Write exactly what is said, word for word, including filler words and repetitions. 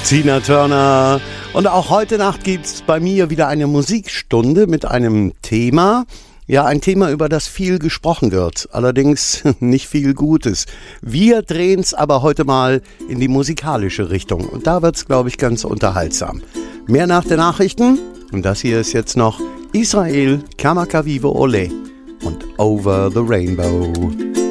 Tina Turner. Und auch heute Nacht gibt's bei mir wieder eine Musikstunde mit einem Thema. Ja, ein Thema, über das viel gesprochen wird. Allerdings nicht viel Gutes. Wir drehen's aber heute mal in die musikalische Richtung. Und da wird's, glaube ich, ganz unterhaltsam. Mehr nach den Nachrichten. Und das hier ist jetzt noch Israel, Kamakawiwo Ole und Over the Rainbow.